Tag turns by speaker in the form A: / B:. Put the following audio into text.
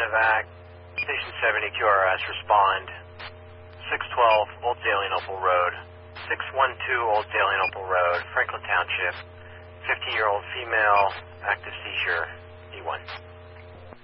A: Medevac, Station 70 QRS, respond. 612 Old Zalienople Road, 612 Old Zalienople Road, Franklin Township, 50-year-old female, active seizure, D1.